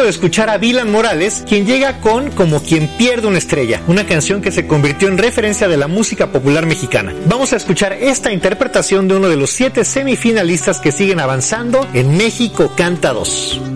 de escuchar a Dylan Morales, quien llega con Como quien pierde una estrella, una canción que se convirtió en referencia de la música popular mexicana. Vamos a escuchar esta interpretación de uno de los 7 semifinalistas que siguen avanzando en México Canta 2.